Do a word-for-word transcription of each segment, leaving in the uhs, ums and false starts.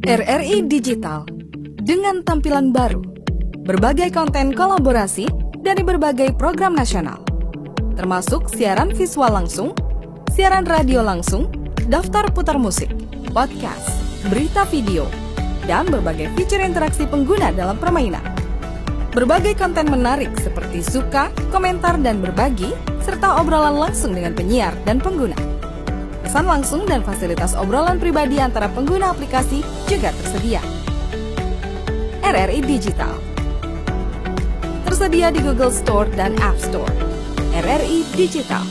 R R I Digital dengan tampilan baru, berbagai konten kolaborasi dari berbagai program nasional, termasuk siaran visual langsung, siaran radio langsung, daftar putar musik, podcast, berita video, dan berbagai fitur interaksi pengguna dalam permainan. Berbagai konten menarik seperti suka, komentar, dan berbagi, serta obrolan langsung dengan penyiar dan pengguna. Pesan langsung dan fasilitas obrolan pribadi antara pengguna aplikasi juga tersedia. R R I Digital tersedia di Google Store dan App Store. R R I Digital.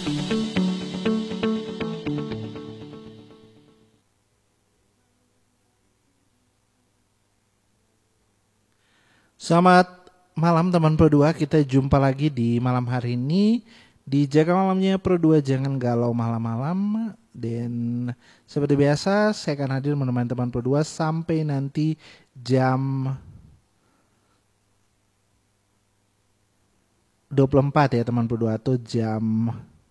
Selamat malam teman Pro dua, kita jumpa lagi di malam hari ini di Jaga Malamnya Pro dua, jangan galau malam-malam. Dan seperti biasa saya akan hadir menemani teman Pro dua sampai nanti jam dua puluh empat ya teman Pro dua, atau jam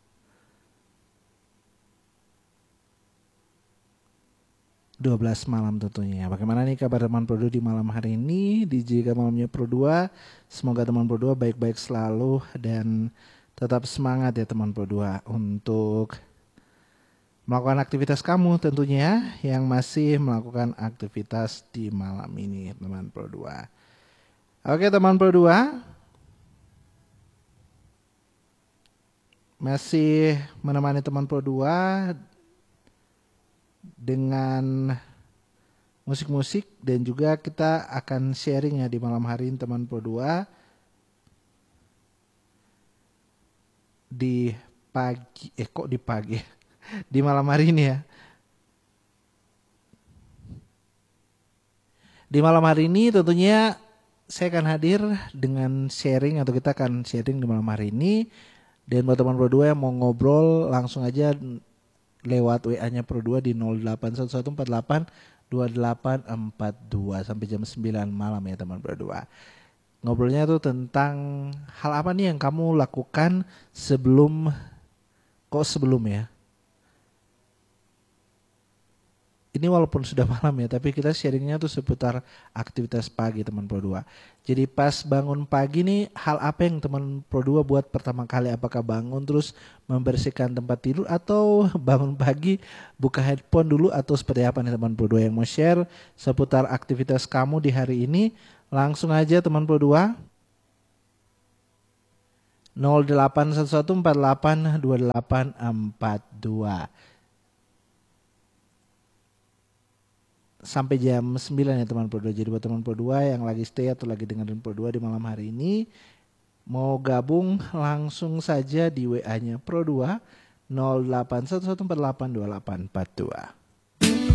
dua belas malam tentunya. Bagaimana nih kabar teman Pro dua di malam hari ini di Jaga Malamnya Pro dua? Semoga teman Pro dua baik-baik selalu dan tetap semangat ya teman Pro dua untuk melakukan aktivitas kamu tentunya yang masih melakukan aktivitas di malam ini teman Pro dua. Oke teman Pro dua, masih menemani teman Pro dua dengan musik-musik, dan juga kita akan sharing ya di malam hari ini teman Pro dua di pagi eh kok di pagi di malam hari ini ya. Di malam hari ini tentunya saya akan hadir dengan sharing, atau kita akan sharing di malam hari ini. Dan buat teman Pro dua yang mau ngobrol langsung aja lewat W A-nya Pro dua di nol delapan satu satu empat delapan dua delapan empat dua sampai jam sembilan malam ya teman Pro dua. Ngobrolnya tuh tentang hal apa nih yang kamu lakukan sebelum kok sebelum ya. Ini walaupun sudah malam ya, tapi kita sharingnya tuh seputar aktivitas pagi teman Pro dua. Jadi pas bangun pagi nih, hal apa yang teman Pro dua buat pertama kali? Apakah bangun terus membersihkan tempat tidur, atau bangun pagi buka headphone dulu, atau seperti apa nih teman Pro dua yang mau share seputar aktivitas kamu di hari ini? Langsung aja teman Pro dua nol delapan satu satu empat delapan dua delapan empat dua sampai jam sembilan ya teman Pro dua. Jadi buat teman Pro dua yang lagi stay atau lagi dengerin Pro dua di malam hari ini, mau gabung langsung saja di W A-nya Pro dua nol delapan satu satu empat delapan dua delapan empat dua.